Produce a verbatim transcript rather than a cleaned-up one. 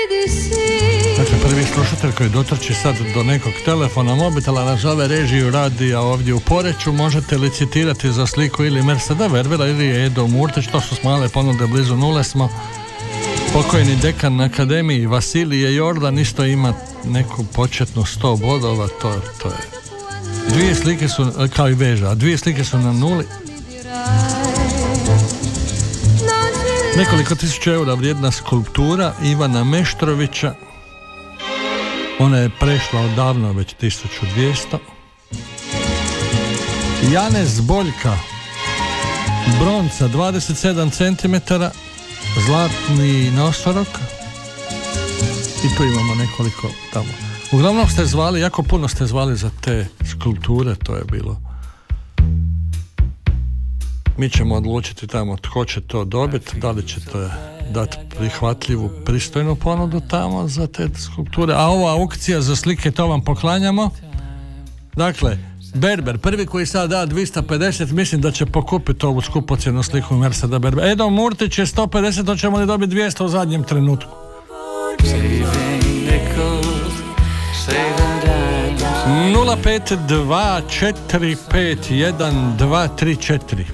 Dakle, prvi slušatelj koji dotrči sad do nekog telefona, mobitela, nazove režiju radija ovdje u Poreču, možete licitirati za sliku ili Merseda Verbera ili Edo Murtić, to su male ponude, blizu nule smo. Pokojni dekan na akademiji Vasilije Jordan isto ima neku početnu sto bodova, to, to je. Dvije slike su, kao i Veža, a dvije slike su na nuli. Nekoliko tisuća eura vrijedna skulptura Ivana Meštrovića. Ona je prešla odavno već tisuću dvjesto. Janez Boljka, bronca dvadeset sedam centimetara, zlatni nosorok. I tu imamo nekoliko tamo. Uglavnom ste zvali, jako puno ste zvali za te skulpture, to je bilo. Mi ćemo odlučiti tamo tko će to dobiti, da li ćete dati prihvatljivu, pristojnu ponudu tamo za te skulpture. A ova aukcija za slike, to vam poklanjamo. Dakle, Berber, prvi koji sad da dvjesto pedeset, mislim da će pokupiti ovu skupocjenu sliku Merseda Berber. Edo Murtić je sto pedeset, to ćemo li dobiti dvjesto u zadnjem trenutku. nula pet dva četiri pet jedan dva tri četiri